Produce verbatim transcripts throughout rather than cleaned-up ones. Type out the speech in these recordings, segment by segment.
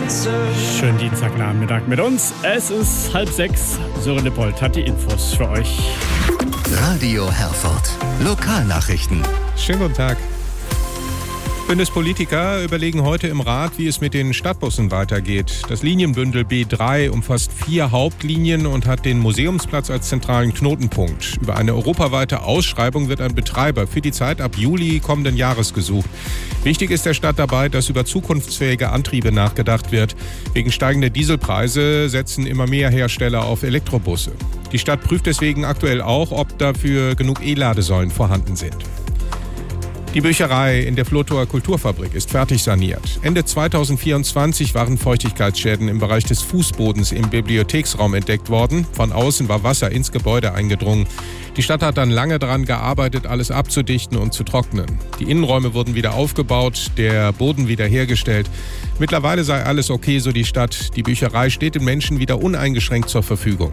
Schönen Dienstagnachmittag mit uns. Es ist halb sechs. Sören Lippold hat die Infos für euch. Radio Herford. Lokalnachrichten. Schönen guten Tag. Bundespolitiker überlegen heute im Rat, wie es mit den Stadtbussen weitergeht. Das Linienbündel B drei umfasst vier Hauptlinien und hat den Museumsplatz als zentralen Knotenpunkt. Über eine europaweite Ausschreibung wird ein Betreiber für die Zeit ab Juli kommenden Jahres gesucht. Wichtig ist der Stadt dabei, dass über zukunftsfähige Antriebe nachgedacht wird. Wegen steigender Dieselpreise setzen immer mehr Hersteller auf Elektrobusse. Die Stadt prüft deswegen aktuell auch, ob dafür genug E-Ladesäulen vorhanden sind. Die Bücherei in der Flotor Kulturfabrik ist fertig saniert. Ende zweitausendvierundzwanzig waren Feuchtigkeitsschäden im Bereich des Fußbodens im Bibliotheksraum entdeckt worden. Von außen war Wasser ins Gebäude eingedrungen. Die Stadt hat dann lange daran gearbeitet, alles abzudichten und zu trocknen. Die Innenräume wurden wieder aufgebaut, der Boden wiederhergestellt. Mittlerweile sei alles okay, so die Stadt. Die Bücherei steht den Menschen wieder uneingeschränkt zur Verfügung.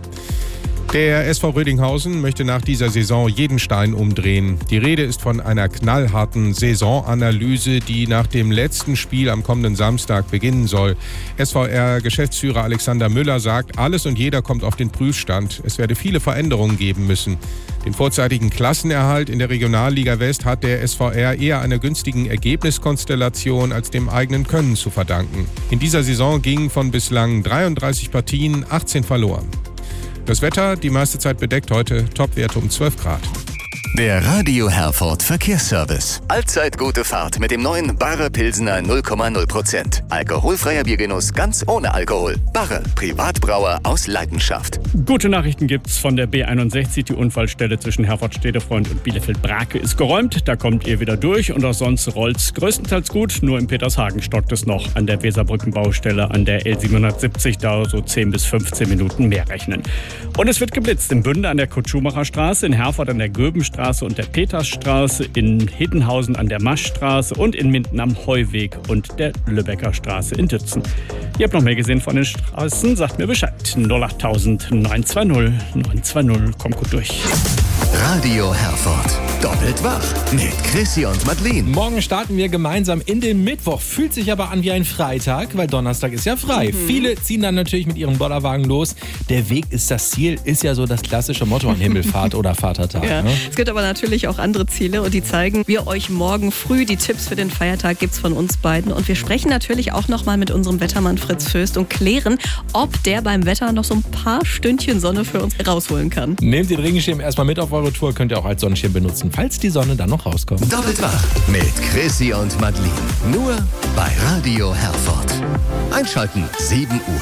Der S V Rödinghausen möchte nach dieser Saison jeden Stein umdrehen. Die Rede ist von einer knallharten Saisonanalyse, die nach dem letzten Spiel am kommenden Samstag beginnen soll. S V R-Geschäftsführer Alexander Müller sagt, alles und jeder kommt auf den Prüfstand. Es werde viele Veränderungen geben müssen. Den vorzeitigen Klassenerhalt in der Regionalliga West hat der S V R eher einer günstigen Ergebniskonstellation als dem eigenen Können zu verdanken. In dieser Saison gingen von bislang dreiunddreißig Partien achtzehn verloren. Das Wetter, die meiste Zeit bedeckt heute, Topwerte um zwölf Grad. Der Radio Herford Verkehrsservice. Allzeit gute Fahrt mit dem neuen Barre Pilsener null Komma null Prozent. Alkoholfreier Biergenuss ganz ohne Alkohol. Barre, Privatbrauer aus Leidenschaft. Gute Nachrichten gibt's von der B einundsechzig. Die Unfallstelle zwischen Herford-Stedefreund und Bielefeld-Brake ist geräumt. Da kommt ihr wieder durch und auch sonst rollt's größtenteils gut. Nur in Petershagen stockt es noch an der Weserbrückenbaustelle an der L siebenhundertsiebzig. Da so zehn bis fünfzehn Minuten mehr rechnen. Und es wird geblitzt in Bünde an der Kurt-Schumacher-Straße, in Herford an der Göbenstraße und der Petersstraße, in Hiddenhausen an der Maschstraße und in Minden am Heuweg und der Lübecker Straße in Dützen. Ihr habt noch mehr gesehen von den Straßen, sagt mir Bescheid. null acht tausend neun zwei null neun zwei null. Kommt gut durch. Radio Herford. Doppelt wach mit Chrissy und Madeline. Morgen starten wir gemeinsam in den Mittwoch. Fühlt sich aber an wie ein Freitag, weil Donnerstag ist ja frei. Mhm. Viele ziehen dann natürlich mit ihrem Bollerwagen los. Der Weg ist das Ziel, ist ja so das klassische Motto an Himmelfahrt oder Vatertag. Ja. Ne? Es gibt aber natürlich auch andere Ziele und die zeigen wir euch morgen früh. Die Tipps für den Feiertag gibt's von uns beiden. Und wir sprechen natürlich auch nochmal mit unserem Wettermann Fritz Föst und klären, ob der beim Wetter noch so ein paar Stündchen Sonne für uns rausholen kann. Nehmt den Regenschirm erstmal mit auf eure Tour, könnt ihr auch als Sonnenschirm benutzen, falls die Sonne dann noch rauskommt. Doppelt wach mit Chrissy und Madeline. Nur bei Radio Herford. Einschalten, sieben Uhr.